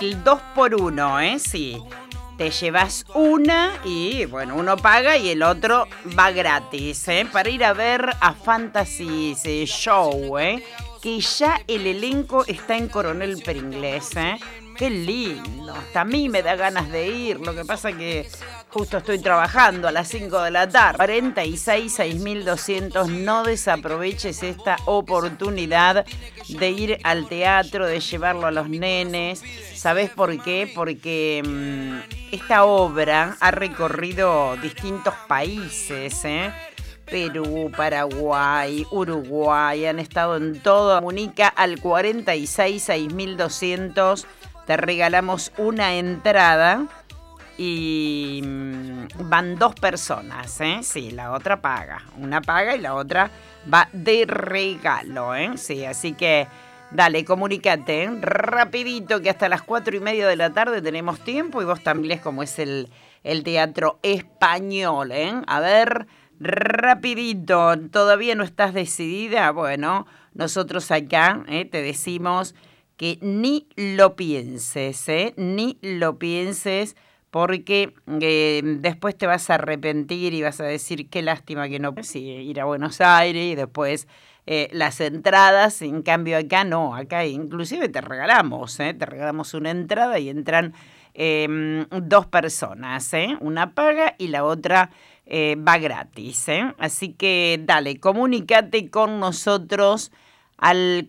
el 2 por 1, sí. Te llevas una y, bueno, uno paga y el otro va gratis, para ir a ver a Fantasy Show, que ya el elenco está en Coronel Pringles, Qué lindo, hasta a mí me da ganas de ir, lo que pasa que justo estoy trabajando a las 5 de la tarde. 46.6200, no desaproveches esta oportunidad de ir al teatro, de llevarlo a los nenes. ¿Sabés por qué? Porque esta obra ha recorrido distintos países, Perú, Paraguay, Uruguay, han estado en todo. Comunica al 46.6200, te regalamos una entrada y van 2 personas, Sí, la otra paga. Una paga y la otra va de regalo, Sí, así que dale, comunícate, rapidito, que hasta las 4:30 de la tarde tenemos tiempo y vos también, como es el Teatro Español, A ver, rapidito, ¿todavía no estás decidida? Bueno, nosotros acá te decimos que ni lo pienses, ni lo pienses, porque después te vas a arrepentir y vas a decir qué lástima que no puedes ir a Buenos Aires y después las entradas. En cambio acá no, acá inclusive te regalamos una entrada y entran 2 personas, una paga y la otra va gratis, Así que dale, comunícate con nosotros al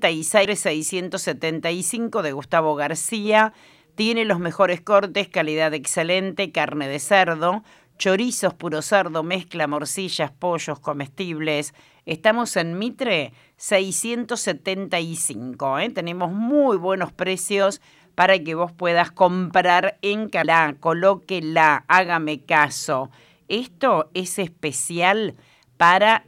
46.675 de Gustavo García. Tiene los mejores cortes, calidad excelente, carne de cerdo, chorizos puro cerdo, mezcla, morcillas, pollos comestibles. Estamos en Mitre 675, Tenemos muy buenos precios para que vos puedas comprar en Calá. Colóquela, hágame caso. Esto es especial para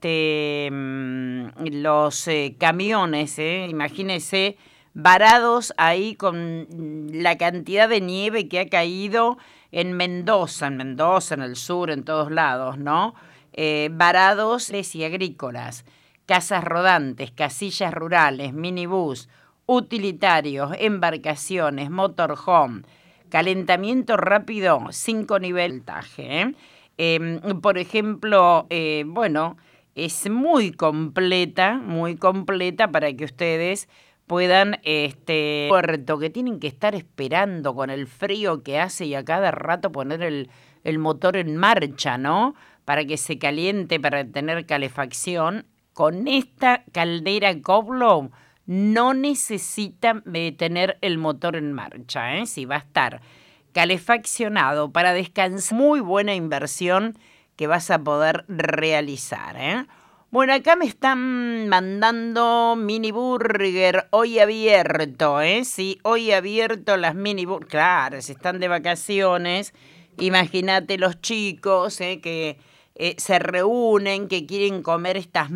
los camiones, imagínense, varados ahí con la cantidad de nieve que ha caído en Mendoza, en el sur, en todos lados, ¿no? Varados y agrícolas, casas rodantes, casillas rurales, minibús, utilitarios, embarcaciones, motorhome, calentamiento rápido, 5 niveles, por ejemplo, es muy completa para que ustedes puedan, puerto, que tienen que estar esperando con el frío que hace y a cada rato poner el motor en marcha, ¿no? Para que se caliente, para tener calefacción. Con esta caldera Koblow no necesita tener el motor en marcha, Si va a estar calefaccionado para descansar, muy buena inversión que vas a poder realizar, Bueno, acá me están mandando mini burger hoy abierto, Sí, hoy abierto las mini burger. Claro, si están de vacaciones, imagínate los chicos, que se reúnen, que quieren comer estas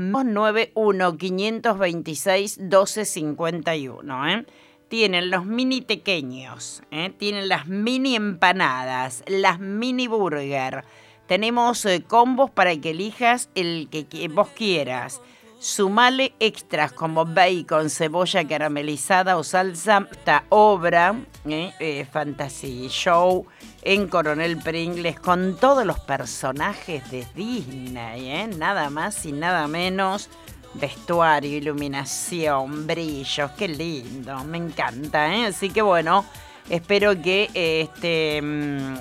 291-526-1251, Tienen los mini pequeños, tienen las mini empanadas, las mini burger. Tenemos combos para que elijas el que vos quieras. Sumale extras como bacon, cebolla caramelizada o salsa. Esta obra, Fantasy Show en Coronel Pringles, con todos los personajes de Disney, nada más y nada menos. Vestuario, iluminación, brillos, qué lindo, me encanta, Así que bueno, espero que